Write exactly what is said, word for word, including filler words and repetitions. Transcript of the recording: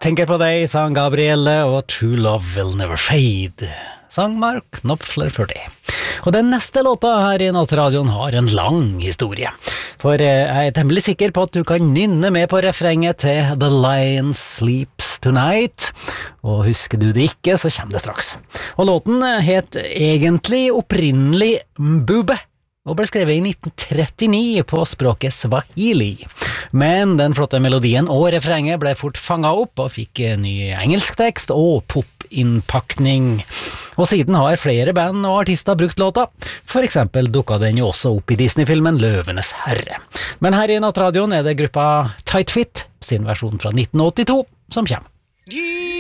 Tenker på deg, sang Gabrielle, og True Love Will Never Fade, sang Mark Knopfler for det. Og den neste låta her i Nattradioen har en lang historie, for jeg er temmelig sikker på at du kan nynne med på refrenget til The Lion Sleeps Tonight, og husker du det ikke, så kommer det straks. Og låten het egentlig opprinnelig Mbube, og ble skrevet i nitten trettini på språket Swahili. Men den flotte melodien og refrenget ble fort fanget opp og fikk ny engelsk tekst og pop-innpakning. Og siden har flere band og artister brukt låta. For eksempel dukket den jo også opp i Disney-filmen Løvenes Herre. Men her i Nattradioen er det gruppa Tight Fit, sin versjon fra nitten åttito, som kommer.